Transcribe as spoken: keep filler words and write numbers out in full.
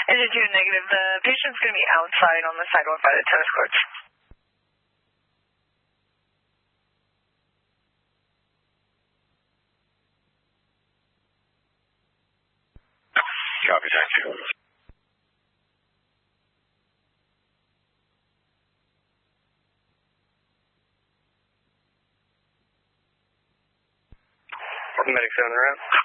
Engine two negative. The patient's going to be outside on the sidewalk by the tennis courts. Copy, thank you. Medic seven around.